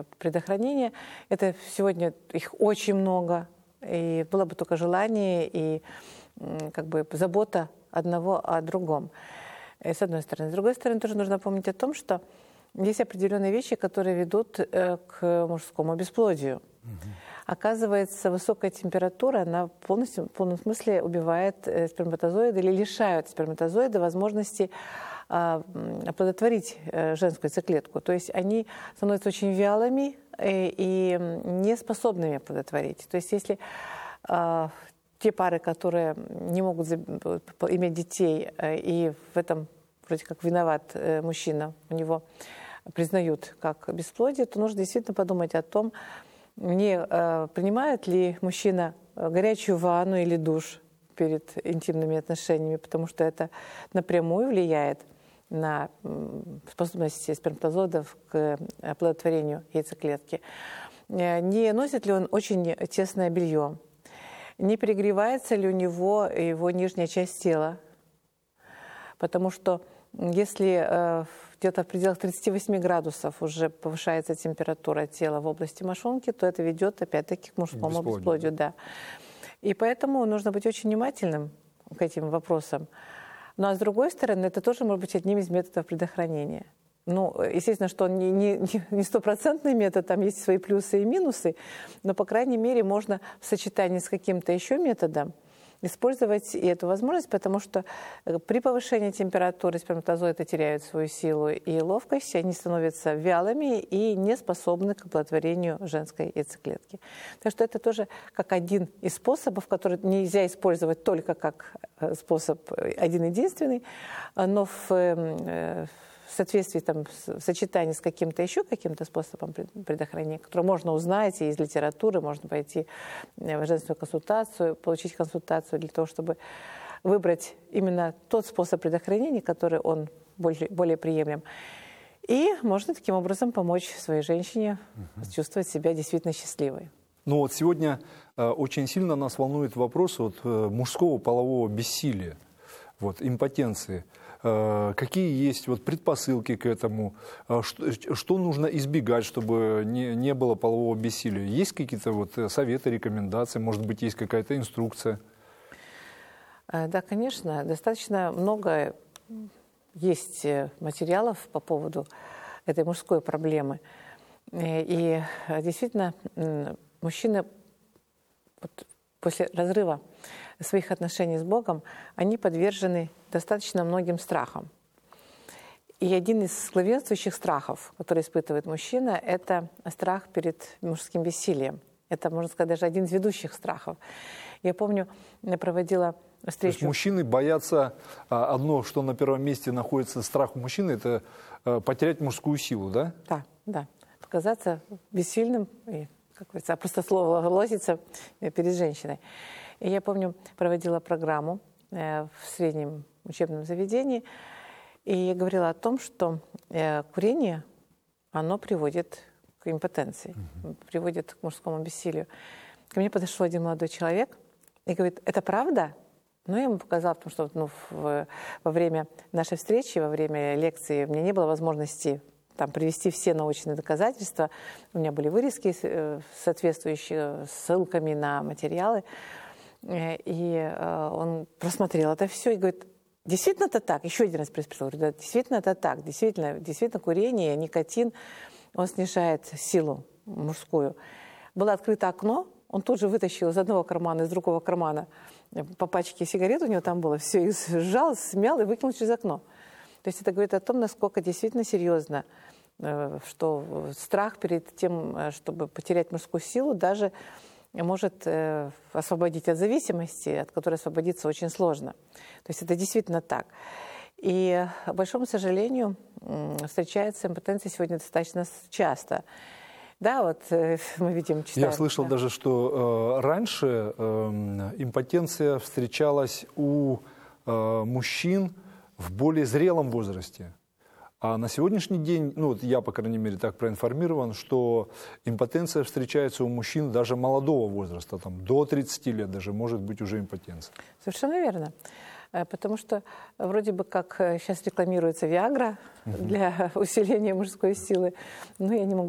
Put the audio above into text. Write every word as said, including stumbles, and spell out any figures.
предохранения. Это сегодня их очень много, и было бы только желание и как бы забота одного о другом. С одной стороны. С другой стороны, тоже нужно помнить о том, что есть определенные вещи, которые ведут к мужскому бесплодию. Угу. Оказывается, высокая температура, она полностью, в полном смысле убивает сперматозоиды или лишает сперматозоида возможности а, оплодотворить женскую яйцеклетку. То есть они становятся очень вялыми и, и неспособными оплодотворить. То есть если а, те пары, которые не могут иметь детей, и в этом вроде как виноват мужчина, у него признают как бесплодие, то нужно действительно подумать о том, не принимает ли мужчина горячую ванну или душ перед интимными отношениями, потому что это напрямую влияет на способность сперматозоидов к оплодотворению яйцеклетки. Не носит ли он очень тесное белье? Не перегревается ли у него его нижняя часть тела? Потому что если э, где-то в пределах тридцати восьми градусов уже повышается температура тела в области мошонки, то это ведет опять-таки к мужскому бесплодию. Да. И поэтому нужно быть очень внимательным к этим вопросам. Ну а с другой стороны, это тоже может быть одним из методов предохранения. Ну, естественно, что он не стопроцентный метод, там есть свои плюсы и минусы, но, по крайней мере, можно в сочетании с каким-то еще методом использовать и эту возможность, потому что при повышении температуры сперматозоиды теряют свою силу и ловкость, они становятся вялыми и не способны к оплодотворению женской яйцеклетки. Так что это тоже как один из способов, который нельзя использовать только как способ один-единственный, но в в соответствии, там, в сочетании с каким-то еще каким-то способом предохранения, который можно узнать и из литературы, можно пойти в женскую консультацию, получить консультацию для того, чтобы выбрать именно тот способ предохранения, который он более, более приемлем. И можно таким образом помочь своей женщине угу. чувствовать себя действительно счастливой. Ну вот сегодня э, очень сильно нас волнует вопрос вот, э, мужского полового бессилия, вот, импотенции. Какие есть вот предпосылки к этому, что, что нужно избегать, чтобы не, не было полового бессилия? Есть какие-то вот советы, рекомендации, может быть, есть какая-то инструкция? Да, конечно, достаточно много есть материалов по поводу этой мужской проблемы. И действительно, мужчины вот после разрыва своих отношений с Богом, они подвержены достаточно многим страхам. И один из главенствующих страхов, который испытывает мужчина, это страх перед мужским бессилием. Это, можно сказать, даже один из ведущих страхов. Я помню, я проводила встречу... То есть мужчины боятся, одно, что на первом месте находится страх у мужчины, это потерять мужскую силу, да? Да, да. Показаться бессильным и, как говорится, просто слово лозиться перед женщиной. И я помню, проводила программу в среднем учебном заведении, и я говорила о том, что курение, оно приводит к импотенции, угу. приводит к мужскому бессилию. Ко мне подошел один молодой человек и говорит: это правда? Ну, я ему показала, потому что ну, в, во время нашей встречи, во время лекции у меня не было возможности там, привести все научные доказательства. У меня были вырезки, соответствующие ссылками на материалы. И он просмотрел это все и говорит: действительно это так? Еще один раз переспросил. Говорит: да, действительно это так. Действительно, действительно курение, никотин, он снижает силу мужскую. Было открыто окно, он тут же вытащил из одного кармана, из другого кармана по пачке сигарет, у него там было, все, их сжал, смял и выкинул через окно. То есть это говорит о том, насколько действительно серьезно, что страх перед тем, чтобы потерять мужскую силу, даже может э, освободить от зависимости, от которой освободиться очень сложно. То есть это действительно так. И, к большому сожалению, встречается импотенция сегодня достаточно часто. Да, вот э, мы видим, читаем. Я слышал да. даже, что э, раньше э, импотенция встречалась у э, мужчин в более зрелом возрасте. А на сегодняшний день, ну вот я, по крайней мере, так проинформирован, что импотенция встречается у мужчин даже молодого возраста, там, до тридцати лет даже может быть уже импотенция. Совершенно верно. Потому что вроде бы как сейчас рекламируется Виагра угу. для усиления мужской силы, но я не могу